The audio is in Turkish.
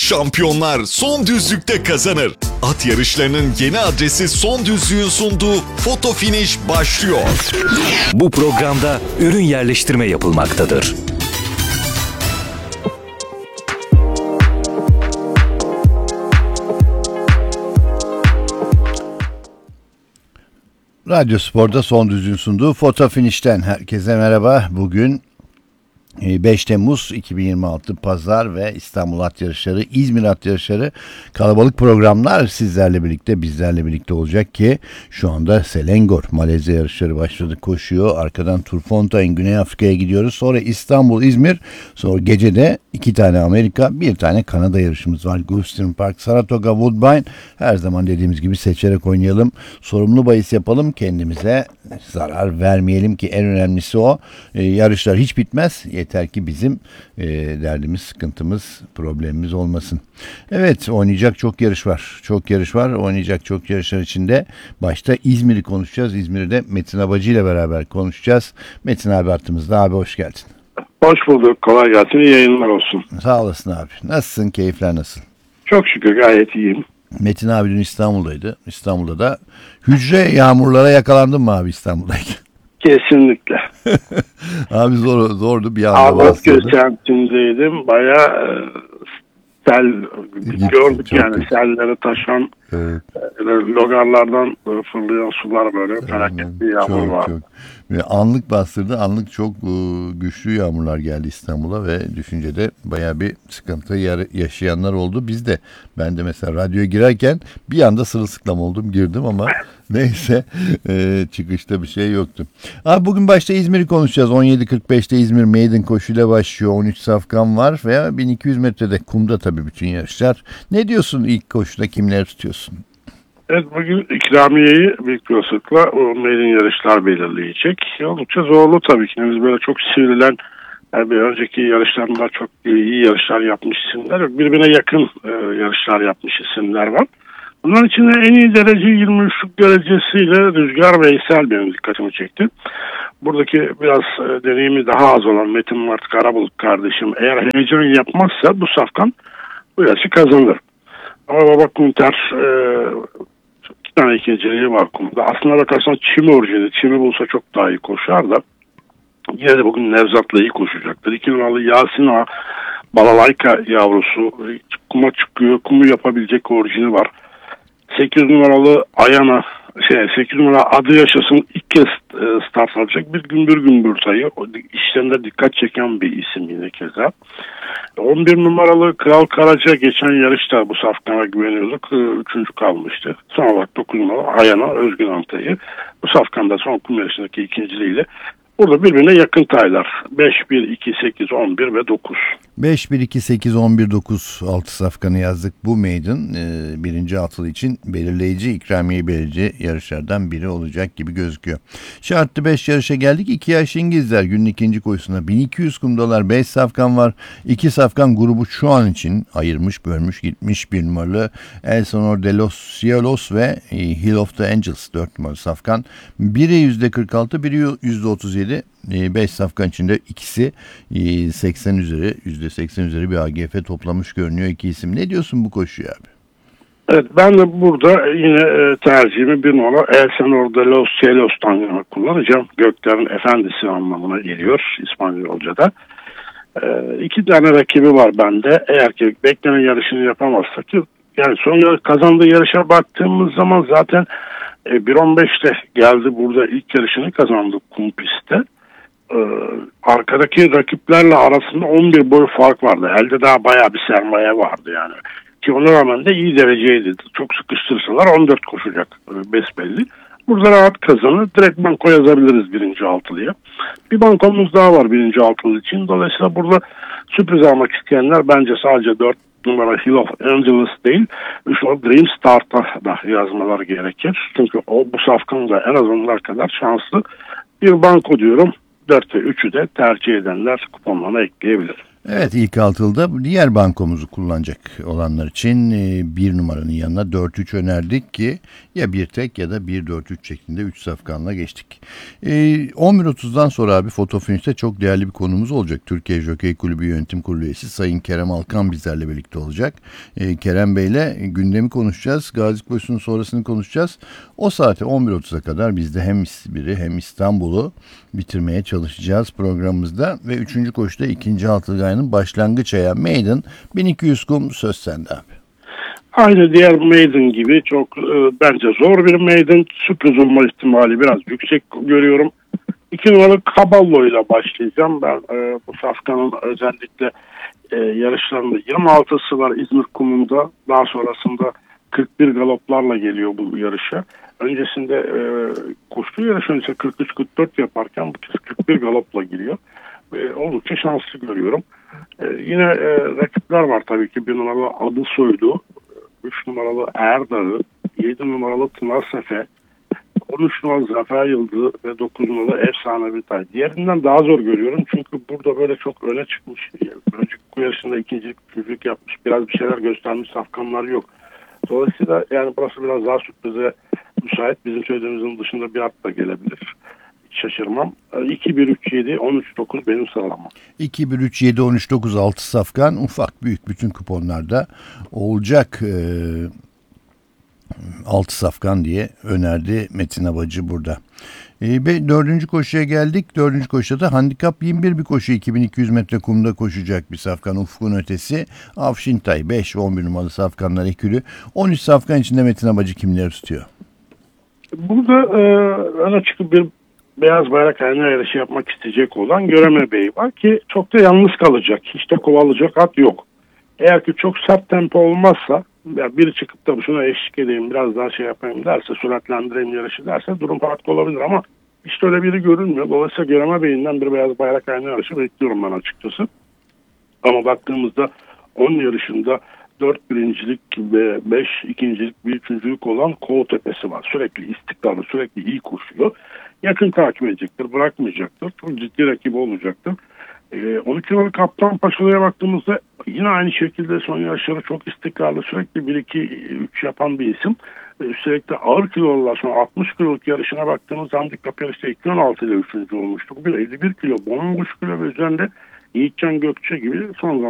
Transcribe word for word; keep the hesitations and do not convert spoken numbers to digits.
Şampiyonlar son düzlükte kazanır. At yarışlarının yeni adresi Son Düzlük'ün sunduğu Foto Finish başlıyor. Bu programda ürün yerleştirme yapılmaktadır. Radyo Spor'da Son Düzlük'ün sunduğu Foto Finish'ten herkese merhaba. Bugün beş Temmuz iki bin yirmi altı Pazar ve İstanbul At Yarışları, İzmir At Yarışları kalabalık programlar sizlerle birlikte, bizlerle birlikte olacak ki şu anda Selangor Malezya yarışları başladı, koşuyor. Arkadan Turfontaine Güney Afrika'ya gidiyoruz. Sonra İstanbul, İzmir, sonra gecede iki tane Amerika, bir tane Kanada yarışımız var. Gulfstream Park, Saratoga, Woodbine. Her zaman dediğimiz gibi seçerek oynayalım. Sorumlu bahis yapalım. Kendimize zarar vermeyelim ki en önemlisi o. E, yarışlar hiç bitmez. Yeter ki bizim e, derdimiz, sıkıntımız, problemimiz olmasın. Evet, oynayacak çok yarış var. Çok yarış var. Oynayacak çok yarışlar içinde başta İzmir'i konuşacağız. İzmir'de Metin Abacı ile beraber konuşacağız. Metin abi hattımızda. Abi hoş geldin. Hoş bulduk. Kolay gelsin. İyi yayınlar olsun. Sağ olasın abi. Nasılsın? Keyifler nasıl? Çok şükür gayet iyiyim. Metin abi dün İstanbul'daydı. İstanbul'da da hücre yağmurlara yakalandın mı abi İstanbul'dayken? Kesinlikle. Abi zor, zordu bir anda Ağlatköy bastırdı. semtindeydim. Bayağı e, sel Gitti, gördük çok yani kötü. selleri taşan Evet. e, logarlardan e, fırlayan sular böyle felaket bir yağmur Çok, var. çok. Ve anlık bastırdı. Anlık çok e, güçlü yağmurlar geldi İstanbul'a ve düşüncede bayağı bir sıkıntı yaşayanlar oldu. Biz de, ben de mesela radyoya girerken bir anda sırılsıklam oldum, girdim ama neyse e, çıkışta bir şey yoktu. Abi bugün başta İzmir'i konuşacağız. on yedi kırk beşte İzmir Maiden koşuyla başlıyor. on üç safkan var ve bin iki yüz metrede kumda tabii bütün yarışlar. Ne diyorsun ilk koşuda, kimleri tutuyorsun? Evet, bugün ikramiyeyi büyük bir olasılıkla o maiden yarışlar belirleyecek. Oldukça zorlu tabii ki. Biz böyle çok sivrilen, yani bir önceki yarışlarında çok iyi yarışlar yapmış isimler yok. Birbirine yakın e, yarışlar yapmış isimler var. Bunların içinde en iyi derece yirmi üçlük derecesiyle Rüzgar Veysel benim dikkatimi çekti. Buradaki biraz e, deneyimi daha az olan Metin Mart Karabulut kardeşim eğer heyecan yapmazsa bu safkan bu yarışı kazanır. Ama Baba Kunter e, iki tane ikinciliği var kumda. Aslına bakarsan Çimi orijini. Çimi bulsa çok daha iyi koşar da yine de bugün Nevzat'la iyi koşacaktır. İki numaralı Yasin Ağa Balalayka yavrusu kuma çıkıyor. Kumu yapabilecek orijini var. sekiz numaralı Ayana şey sekiz numara Adı Yaşasın ilk kez e, start alacak. Bir gümbür gümbür tayı. İşlerinde dikkat çeken bir isim yine keza. on bir numaralı Kral Karaca geçen yarışta bu safkana güveniyorduk. Üçüncü kalmıştı. Son olarak dokuz numaralı Ayana Özgün Antay'ı. Bu safkanda son kum yarışındaki ikinciliğiyle burada birbirine yakın taylar. beş, bir, iki, sekiz, on bir ve dokuz. beş, bir, iki, sekiz, on bir, dokuz altı safkanı yazdık. Bu maiden e, birinci altılı için belirleyici, ikramiye belirleyici yarışlardan biri olacak gibi gözüküyor. Şartlı beş yarışa geldik. iki yaş İngilizler günün ikinci koşusuna bin iki yüz kumdalar beş safkan var. iki safkan grubu şu an için ayırmış, bölmüş, gitmiş. Bir numaralı El Sonor de los Cielos ve e, Hill of the Angels dört numaralı safkan. Biri yüzde kırk altı, biri yüzde otuz yedi. beş safkan içinde ikisi seksen üzeri, yüzde seksen üzeri bir A G F toplamış görünüyor iki isim. Ne diyorsun bu koşuya abi? Evet, ben de burada yine e, tercihimi bir numara El Senor de los Cielos'tan yana kullanacağım. Göklerin Efendisi anlamına geliyor İspanyolca'da. E, iki tane rakibi var bende. Eğer ki beklenen yarışını yapamazsa ki yani son kazandığı yarışa baktığımız zaman zaten e, bir on beşte geldi burada ilk yarışını kazandı kum pistte. Ee, arkadaki rakiplerle arasında on bir boy fark vardı. Elde daha bayağı bir sermaye vardı yani. Ki ona rağmen de iyi dereceydi. Çok sıkıştırsalar on dört koşacak besbelli. Burada rahat kazanır. Direkt banko yazabiliriz birinci altılıya. Bir bankomuz daha var birinci altılı için. Dolayısıyla burada sürpriz almak isteyenler bence sadece dört numara Hill of Angels değil, üç numara Dream Start'a da yazmalar gerekir. Çünkü o bu safkanın da en az onlar kadar şanslı. Bir banko diyorum. dört ve üçü de tercih edenler kuponlarına ekleyebilir. Evet, ilk altılıda diğer bankomuzu kullanacak olanlar için e, bir numaranın yanına dört üç önerdik ki ya bir tek ya da bir dört üç şeklinde üç safkanla geçtik. E, on bir otuzdan sonra abi Foto Finish'te çok değerli bir konumuz olacak. Türkiye Jokey Kulübü Yönetim Kurulu üyesi Sayın Kerem Alkan bizlerle birlikte olacak. E, Kerem Bey'le gündemi konuşacağız. Gazi Koşusu'nun sonrasını konuşacağız. O saate on bir otuza kadar biz de hem İzmir'i hem İstanbul'u bitirmeye çalışacağız programımızda ve üçüncü koşuda ikinci altılganın başlangıç ayağı Maiden bin iki yüz kum söz sende abi. Aynı diğer maiden gibi çok e, bence zor bir maiden. Sürpriz olma ihtimali biraz yüksek görüyorum. İki numaralı Caballo ile başlayacağım. Ben e, bu safkanın özellikle e, yarışlarında yirmi altısı var İzmir kumunda. Daha sonrasında kırk bir galoplarla geliyor bu yarışa. Öncesinde e, koştuğu yarış öncesinde kırk üç kırk dört yaparken bu kez kırk bir galopla giriyor. E, oldukça şanslı görüyorum. E, yine e, rakipler var tabii ki. Bir numaralı Adı Soylu, üç numaralı Erdağı, yedi numaralı Tına Sefe, on üç numaralı Zafer Yıldızı ve dokuz numaralı Efsane Bitay. Diğerinden daha zor görüyorum çünkü burada böyle çok öne çıkmış. Önceki yarışında ikincilik, üçüncülük yapmış. Biraz bir şeyler göstermiş safkanlar yok. Dolayısıyla yani burası biraz daha sürprize müsait. Bizim söylediğimizin dışında bir at da gelebilir. Hiç şaşırmam. iki bir üç yedi on üç dokuz benim sıralamam. iki bir üç yedi on üç dokuz altı safkan ufak büyük bütün kuponlarda olacak. Ee, altı safkan diye önerdi Metin Abacı burada. Ee, ve dördüncü koşuya geldik. Dördüncü koşuda da handikap yirmi bir bir koşu iki bin iki yüz metre kumda koşacak bir safkan Ufkun Ötesi. Afşintay beş ve on bir numaralı safkanlar ekülü. on üç safkan içinde Metin Abacı kimleri tutuyor? Burada e, öne çıkıp bir beyaz bayrak ayna yarışı yapmak isteyecek olan Göreme Bey var ki çok da yalnız kalacak. Hiç de kovalayacak at yok. Eğer ki çok sert tempo olmazsa ya biri çıkıp da şuna eşlik edeyim biraz daha şey yapayım derse süratlendireyim yarışı derse durum farklı olabilir ama işte öyle biri görünmüyor. Dolayısıyla Göreme Bey'inden bir beyaz bayrak ayna yarışı bekliyorum ben açıkçası. Ama baktığımızda on yarışında dört birincilik ve beş ikincilik, bir üçüncülük olan Koğu Tepesi var. Sürekli istikrarlı, sürekli iyi koşuyor. Yakın takip edecektir, bırakmayacaktır. Çok ciddi rakibi olacaktır. Ee, on iki numaralı Kaptan Paşalı'ya baktığımızda yine aynı şekilde son yarışları çok istikrarlı, sürekli bir iki üç yapan bir isim. Ee, üstelik de ağır kilolar sonra altmış kiloluk yarışına baktığımız handikap yarışta iki on altı ile üçüncü olmuştu. Bugün elli bir kilo, bomboş kilo ve üzerinde Yiğitcan Gökçe gibi son zaman